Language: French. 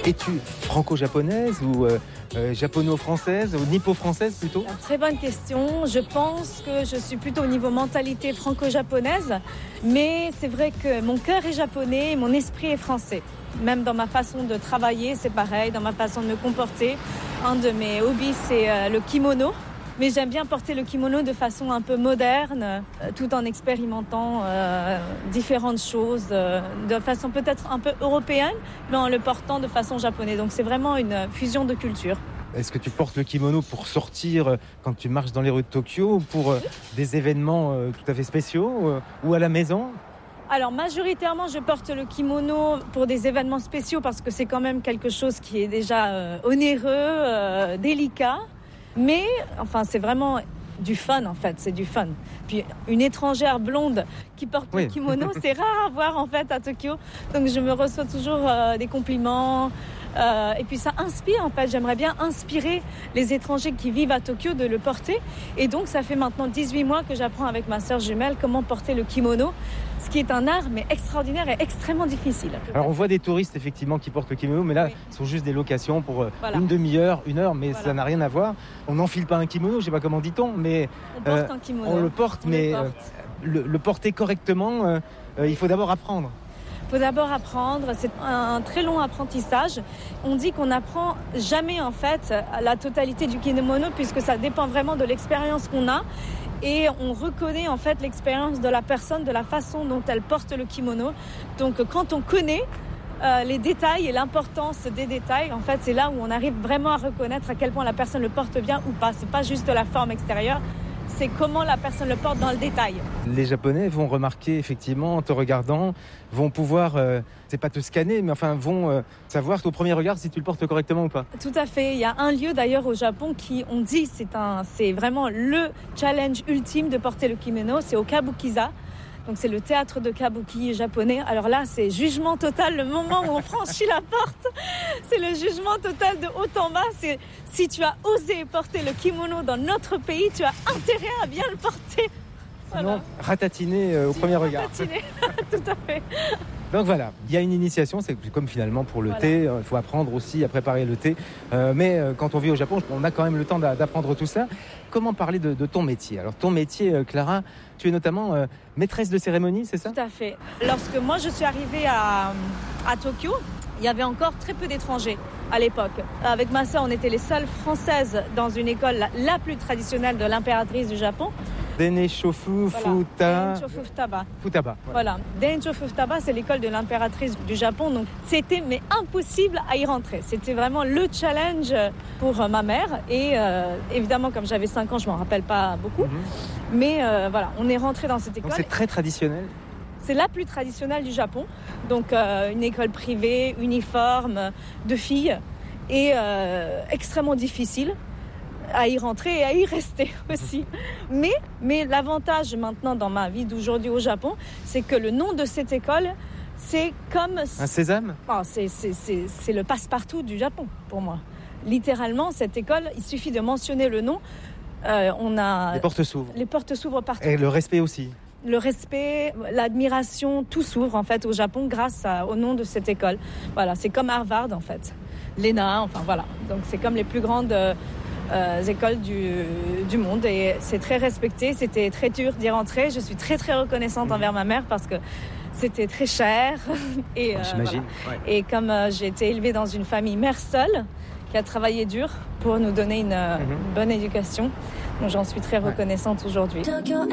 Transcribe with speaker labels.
Speaker 1: Es-tu franco-japonaise ou japono-française ou nippo-française plutôt ?
Speaker 2: Très bonne question. Je pense que je suis plutôt au niveau mentalité franco-japonaise, mais c'est vrai que mon cœur est japonais et mon esprit est français. Même dans ma façon de travailler, c'est pareil, dans ma façon de me comporter. Un de mes hobbies, c'est le kimono. Mais j'aime bien porter le kimono de façon un peu moderne, tout en expérimentant différentes choses, de façon peut-être un peu européenne, mais en le portant de façon japonaise. Donc c'est vraiment une fusion de cultures.
Speaker 1: Est-ce que tu portes le kimono pour sortir quand tu marches dans les rues de Tokyo ou pour des événements tout à fait spéciaux ou à la maison ?
Speaker 2: Alors majoritairement, je porte le kimono pour des événements spéciaux parce que c'est quand même quelque chose qui est déjà onéreux, délicat. Mais enfin, c'est vraiment du fun en fait, c'est du fun. Puis une étrangère blonde qui porte le kimono, c'est rare à voir en fait à Tokyo. Donc je me reçois toujours des compliments. Et puis ça inspire en fait, j'aimerais bien inspirer les étrangers qui vivent à Tokyo de le porter. Et donc ça fait maintenant 18 mois que j'apprends avec ma sœur jumelle comment porter le kimono, ce qui est un art mais extraordinaire et extrêmement difficile.
Speaker 1: Alors on voit des touristes effectivement qui portent le kimono, mais là ce sont juste des locations pour une demi-heure, une heure, mais ça n'a rien à voir. On n'enfile pas un kimono, je sais pas comment dit-on, mais
Speaker 2: on porte un kimono.
Speaker 1: On le porte, mais le porter correctement, il faut d'abord apprendre.
Speaker 2: Il faut d'abord apprendre, c'est un très long apprentissage. On dit qu'on n'apprend jamais en fait la totalité du kimono puisque ça dépend vraiment de l'expérience qu'on a et on reconnaît en fait l'expérience de la personne, de la façon dont elle porte le kimono. Donc quand on connaît les détails et l'importance des détails, en fait c'est là où on arrive vraiment à reconnaître à quel point la personne le porte bien ou pas. C'est pas juste la forme extérieure. C'est comment la personne le porte dans le détail.
Speaker 1: Les Japonais vont remarquer effectivement en te regardant, vont pouvoir, c'est pas te scanner, mais enfin vont savoir au premier regard si tu le portes correctement ou pas.
Speaker 2: Tout à fait. Il y a un lieu d'ailleurs au Japon qui, on dit, c'est vraiment le challenge ultime de porter le kimono. C'est au Kabukiza. Donc c'est le théâtre de kabuki japonais. Alors là, c'est jugement total, le moment où on franchit la porte. C'est le jugement total de haut en bas. C'est si tu as osé porter le kimono dans notre pays, tu as intérêt à bien le porter.
Speaker 1: Sinon, voilà. Ratatiner au premier regard.
Speaker 2: Ratatiner, tout à fait.
Speaker 1: Donc voilà, il y a une initiation, c'est comme finalement pour le thé, il faut apprendre aussi à préparer le thé. Mais quand on vit au Japon, on a quand même le temps d'apprendre tout ça. Comment parler de ton métier ? Alors ton métier, Clara, tu es notamment maîtresse de cérémonie, c'est ça ?
Speaker 2: Tout à fait. Lorsque moi je suis arrivée à Tokyo, il y avait encore très peu d'étrangers à l'époque. Avec ma sœur, on était les seules Françaises dans une école la plus traditionnelle de l'impératrice du Japon.
Speaker 1: Denshofu Futaba.
Speaker 2: Voilà. Denshofu Futaba, c'est l'école de l'impératrice du Japon. Donc, c'était impossible à y rentrer. C'était vraiment le challenge pour ma mère. Et évidemment, comme j'avais 5 ans, je m'en rappelle pas beaucoup. Mais voilà, on est rentré dans cette école.
Speaker 1: Donc, c'est très traditionnel.
Speaker 2: C'est la plus traditionnelle du Japon. Donc, une école privée, uniforme, de filles. Et extrêmement difficile à y rentrer et à y rester aussi. Mais l'avantage maintenant dans ma vie d'aujourd'hui au Japon, c'est que le nom de cette école, c'est comme...
Speaker 1: Un sésame ?
Speaker 2: C'est le passe-partout du Japon pour moi. Littéralement, cette école, il suffit de mentionner le nom. On a...
Speaker 1: Les portes s'ouvrent.
Speaker 2: Les portes s'ouvrent partout.
Speaker 1: Et le respect aussi.
Speaker 2: Le respect, l'admiration, tout s'ouvre en fait au Japon grâce au nom de cette école. Voilà, c'est comme Harvard en fait. L'ENA, enfin voilà. Donc c'est comme les plus grandes... écoles du monde et c'est très respecté, c'était très dur d'y rentrer. Je suis très très reconnaissante envers ma mère parce que c'était très cher et,
Speaker 1: j'imagine.
Speaker 2: Voilà. Et comme j'ai été élevée dans une famille mère seule qui a travaillé dur pour nous donner une bonne éducation, donc j'en suis très reconnaissante aujourd'hui.